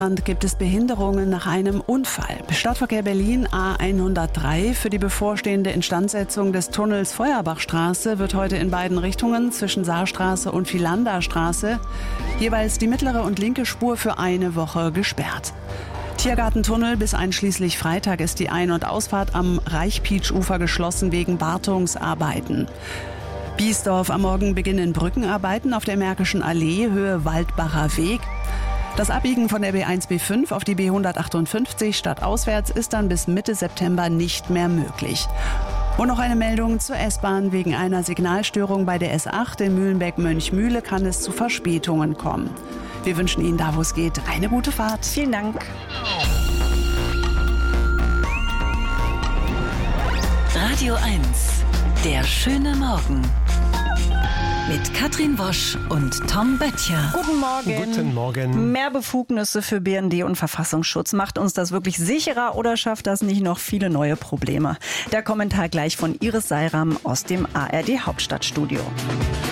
Gibt es Behinderungen nach einem Unfall. Stadtverkehr Berlin A103 für die bevorstehende Instandsetzung des Tunnels Feuerbachstraße wird heute in beiden Richtungen zwischen Saarstraße und Vilanderstraße jeweils die mittlere und linke Spur für eine Woche gesperrt. Tiergartentunnel bis einschließlich Freitag ist die Ein- und Ausfahrt am Reichpietsch-Ufer geschlossen wegen Wartungsarbeiten. Biesdorf: am Morgen beginnen Brückenarbeiten auf der Märkischen Allee, Höhe Waldbacher Weg. Das Abbiegen von der B1/B5 auf die B158 stadtauswärts ist dann bis Mitte September nicht mehr möglich. Und noch eine Meldung zur S-Bahn. Wegen einer Signalstörung bei der S8 in Mühlenbeck-Mönchmühle kann es zu Verspätungen kommen. Wir wünschen Ihnen, da wo es geht, eine gute Fahrt. Vielen Dank. Radio 1, der schöne Morgen. Mit Katrin Wosch und Tom Böttcher. Guten Morgen. Guten Morgen. Mehr Befugnisse für BND und Verfassungsschutz. Macht uns das wirklich sicherer oder schafft das nicht noch viele neue Probleme? Der Kommentar gleich von Iris Seiram aus dem ARD Hauptstadtstudio.